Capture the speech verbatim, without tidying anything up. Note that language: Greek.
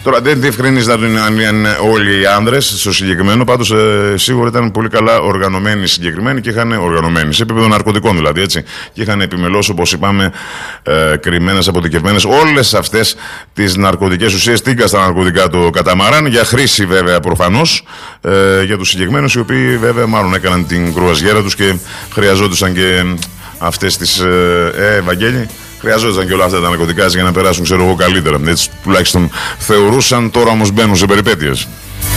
Τώρα δεν διευκρινίζει αν είναι όλοι οι άνδρες στο συγκεκριμένο, πάντως ε, σίγουρα ήταν πολύ καλά οργανωμένοι συγκεκριμένοι και είχαν οργανωμένοι, σε επίπεδο ναρκωτικών δηλαδή, έτσι. Και είχαν επιμελώς, όπως είπαμε, ε, κρυμμένες, αποθηκευμένες όλες αυτές τις ναρκωτικές ουσίες, τίγκα στα ναρκωτικά του καταμαράν, για χρήση βέβαια προφανώς ε, για τους συγκεκριμένους, οι οποίοι βέβαια μάλλον έκαναν την κρουαζιέρα τους και χρειαζόντουσαν και αυτές τις. Ε, ε, Ευαγγέλη. Χρειαζόταν και όλα αυτά τα ναρκωτικά για να περάσουν, ξέρω εγώ, καλύτερα. Έτσι τουλάχιστον θεωρούσαν, τώρα όμως μπαίνουν σε περιπέτειες.